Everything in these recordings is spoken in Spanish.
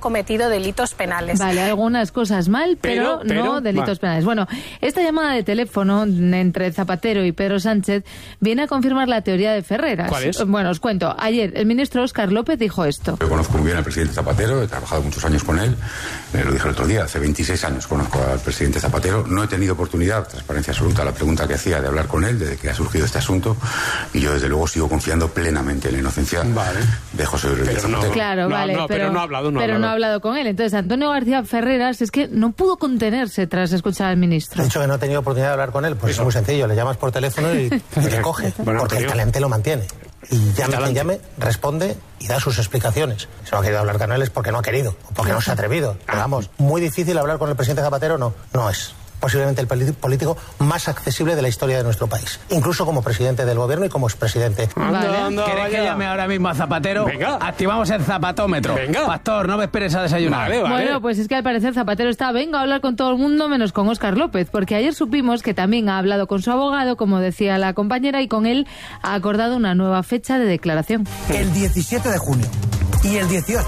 cometido delitos penales. Vale, algunas cosas mal, pero no delitos penales. Bueno, esta llamada de teléfono entre Zapatero y Pedro Sánchez viene a confirmar la teoría de Ferreras. ¿Cuál es? Bueno, os cuento. Ayer el ministro Óscar López dijo esto. Yo conozco muy bien al presidente Zapatero, he trabajado muchos años con él, lo dije el otro día, hace 26 años conozco al presidente Zapatero, no he tenido oportunidad, transparencia absoluta, la pregunta que hacía de hablar con él desde que ha surgido este asunto, y yo desde luego sigo confiando plenamente en la inocencia de José Rodríguez Zapatero. Claro, pero no ha hablado. No ha hablado con él. Entonces, Antonio García Ferreras es que no pudo contenerse tras escuchar al ministro. He dicho que no he tenido oportunidad de hablar con él, pues es muy sencillo, le llamas por teléfono y te coge, porque el talante lo mantiene. Y llame quien llame, responde y da sus explicaciones. Si no ha querido hablar con él es porque no ha querido, o porque no se ha atrevido. Pero vamos, muy difícil hablar con el presidente Zapatero, no es. Posiblemente el político más accesible de la historia de nuestro país, incluso como presidente del gobierno y como expresidente. ¿Queréis que llame ahora mismo a Zapatero? Venga. Activamos el zapatómetro. Venga. Pastor, no me esperes a desayunar. Vale. Bueno, pues es que al parecer Zapatero está venga a hablar con todo el mundo menos con Óscar López, porque ayer supimos que también ha hablado con su abogado, como decía la compañera, y con él ha acordado una nueva fecha de declaración. El 17 de junio y el 18.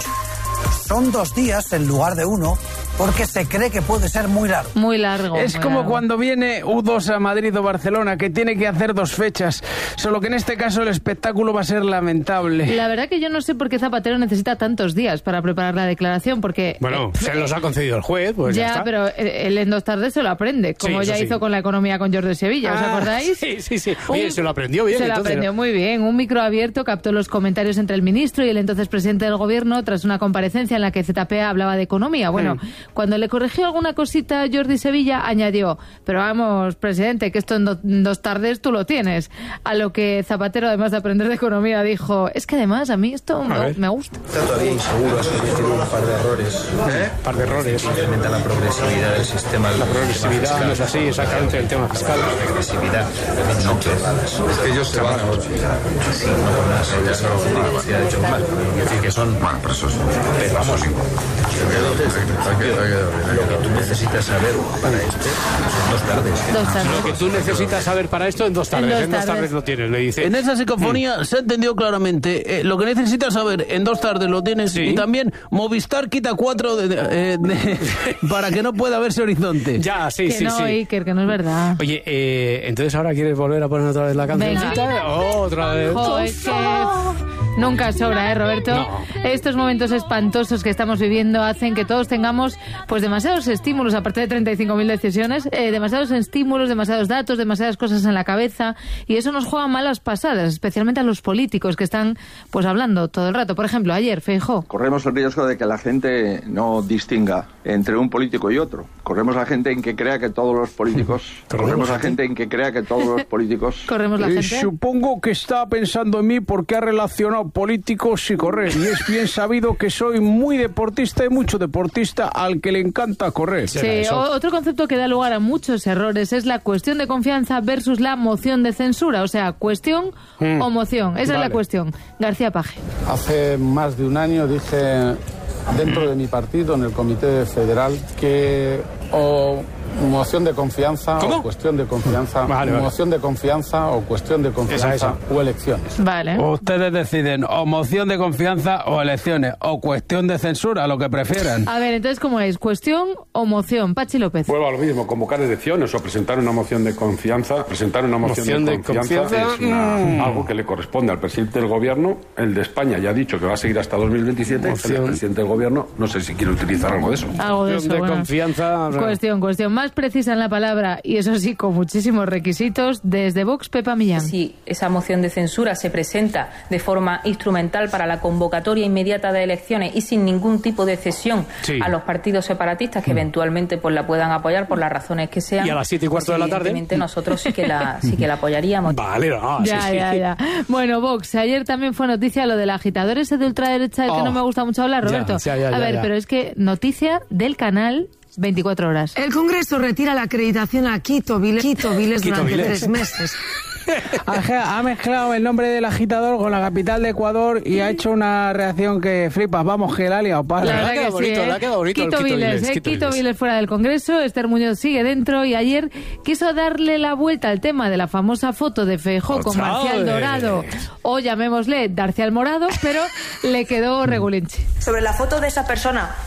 Son 2 días en lugar de 1, porque se cree que puede ser muy largo. Muy largo. Es muy como largo. cuando viene U2 a Madrid o Barcelona, que tiene que hacer 2 fechas. Solo que en este caso el espectáculo va a ser lamentable. La verdad que yo no sé por qué Zapatero necesita tantos días para preparar la declaración, porque... Bueno, se los ha concedido el juez, pues ya está. Pero él en 2 tardes se lo aprende, como ya hizo con la economía con Jordi Sevilla, ¿os acordáis? Sí. Oye, se lo aprendió bien. Se lo aprendió muy bien. Un micro abierto captó los comentarios entre el ministro y el entonces presidente del gobierno tras una comparecencia en la que ZP hablaba de economía. Bueno, cuando le corrigió alguna cosita a Jordi Sevilla, añadió, pero vamos, presidente, que esto en 2 tardes tú lo tienes. A lo que Zapatero, además de aprender de economía, dijo, es que además a mí esto me gusta. Está todavía inseguro, así que tiene un par de errores. Un par de errores. Incrementa la progresividad del sistema. La progresividad no es así, exactamente, el tema fiscal. La regresividad no elevadas. Es que ellos se van a 8. Sí, no por nada, ya se lo ha hecho mal. Es decir, que son... Bueno, pero eso es... Pero vamos, entonces, lo que tú necesitas saber para esto son 2 tardes. 2 tardes. Lo que tú necesitas saber para esto en 2 tardes. En 2 tardes lo tienes, le dice. En esa psicofonía se ha entendido claramente. Lo que necesitas saber en 2 tardes lo tienes. Sí. Y también Movistar quita 4 para que no pueda verse horizonte. Ya, sí. Iker, que no es verdad. Oye, entonces ahora quieres volver a poner otra vez la cancioncita. Otra vez. Joder, que nunca sobra, Roberto. No. Estos momentos espantosos que estamos viviendo hacen que todos tengamos pues demasiados estímulos, aparte de 35.000 decisiones, demasiados estímulos, demasiados datos, demasiadas cosas en la cabeza, y eso nos juega malas pasadas, especialmente a los políticos que están pues hablando todo el rato. Por ejemplo, ayer Feijóo. Corremos el riesgo de que la gente no distinga entre un político y otro. Corremos la gente en que crea que todos los políticos... Corremos la gente en que crea que todos los políticos... Corremos la gente. Supongo que está pensando en mí porque ha relacionado políticos y correr. Y es bien sabido que soy muy deportista y mucho deportista al que le encanta correr. Sí, otro concepto que da lugar a muchos errores es la cuestión de confianza versus la moción de censura. O sea, cuestión o moción. Esa es la cuestión. García Paje. Hace más de un año dije dentro de mi partido, en el Comité Federal, que o moción de confianza o cuestión de confianza, moción de confianza o cuestión de confianza o elecciones. Vale. Ustedes deciden o moción de confianza o elecciones o cuestión de censura, lo que prefieran. A ver, entonces, ¿cómo es? ¿Cuestión o moción? Pachi López. Vuelvo a lo mismo, convocar elecciones o presentar una moción de confianza. Presentar una moción de confianza es algo que le corresponde al presidente del gobierno. El de España ya ha dicho que va a seguir hasta 2027. El presidente del gobierno no sé si quiere utilizar algo de eso. Algo de eso, confianza. Cuestión. Más precisa en la palabra, y eso sí, con muchísimos requisitos, desde Vox, Pepa Millán. Si esa moción de censura se presenta de forma instrumental para la convocatoria inmediata de elecciones y sin ningún tipo de cesión a los partidos separatistas que eventualmente pues la puedan apoyar por las razones que sean. Y a las 7:15 de la tarde. Evidentemente nosotros sí que la apoyaríamos. Vale, Ya. Bueno, Vox, ayer también fue noticia lo del agitador ese de ultraderecha del que no me gusta mucho hablar, Roberto. A ver, pero es que noticia del canal 24 horas. El Congreso retira la acreditación a Quito Viles durante 3 meses. Ha mezclado el nombre del agitador con la capital de Ecuador y ha hecho una reacción que flipas. Vamos, que la ha liado, padre. La verdad que sí, le ha quedado bonito. Quito Viles fuera del Congreso, Esther Muñoz sigue dentro y ayer quiso darle la vuelta al tema de la famosa foto de Feijóo con Marcial Dorado o llamémosle Darcial Morado, pero le quedó regulinchi. Sobre la foto de esa persona